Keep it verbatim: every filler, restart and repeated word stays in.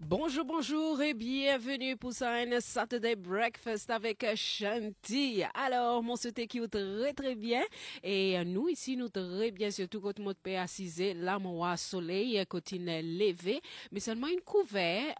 Bonjour, bonjour et bienvenue pour ça, un Saturday Breakfast avec Shanti. Alors, mon souhaité qui va très très bien et nous ici nous très bien, surtout quand mon père assisé, là mon soleil continue levé, mais seulement une couvert